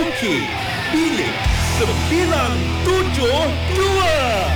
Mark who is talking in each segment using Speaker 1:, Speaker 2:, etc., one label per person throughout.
Speaker 1: Karaoke Bilik 972.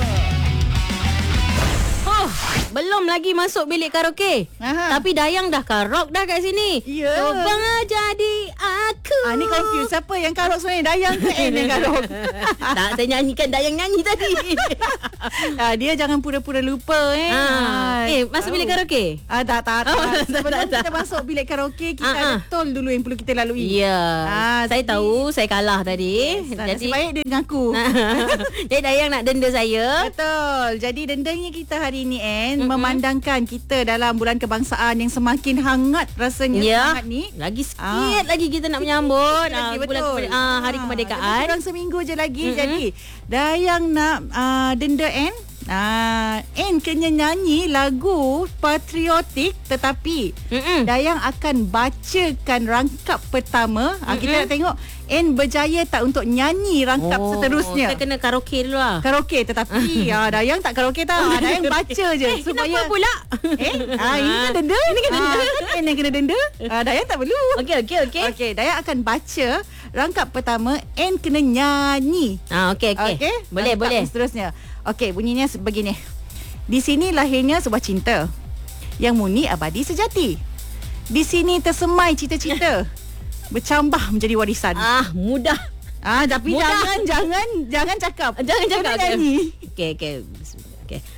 Speaker 2: Belum lagi masuk bilik karaoke. Tapi Dayang dah karok dah kat sini.
Speaker 3: Ya.
Speaker 2: Coba jadi aku.
Speaker 3: Ni confuse. Siapa yang karok sebenarnya? Dayang ke Ann yang karok?
Speaker 2: Tak, saya nyanyikan Dayang nyanyi tadi.
Speaker 3: Dia jangan pura-pura lupa
Speaker 2: Masuk bilik karaoke?
Speaker 3: Tak. Sebelum kita masuk bilik karaoke, kita ada tol dulu yang perlu kita lalui.
Speaker 2: Ya. Saya tahu saya kalah tadi.
Speaker 3: Jadi baik dia dengan aku.
Speaker 2: Jadi Dayang nak denda saya.
Speaker 3: Betul. Jadi dendanya kita hari ni memandangkan kita dalam bulan kebangsaan yang semakin hangat rasanya semangat ni.
Speaker 2: Lagi sikit lagi kita nak menyambut hari kemerdekaan.
Speaker 3: Kurang seminggu je lagi. Jadi Dayang nak denda Ann kena nyanyi lagu patriotik, tetapi Dayang akan bacakan rangkap pertama. Kita nak tengok Ann berjaya tak untuk nyanyi rangkap seterusnya.
Speaker 2: Kita kena karaoke dulu lah.
Speaker 3: Karaoke, tetapi Dayang tak karaoke tau. Dayang baca je supaya.
Speaker 2: Kenapa pula?
Speaker 3: Ini kan denda. Ann yang kena denda. Dayang tak perlu. Okey, Dayang akan baca rangkap pertama. Ann kena nyanyi.
Speaker 2: Okey. Boleh.
Speaker 3: Seterusnya. Okey, bunyinya begini. Di sini lahirnya sebuah cinta yang murni abadi sejati. Di sini tersemai cita-cita bercambah menjadi warisan.
Speaker 2: Mudah.
Speaker 3: Tapi
Speaker 2: mudah.
Speaker 3: jangan cakap.
Speaker 2: Jangan cakap.
Speaker 3: Kena nyanyi.
Speaker 2: Okey.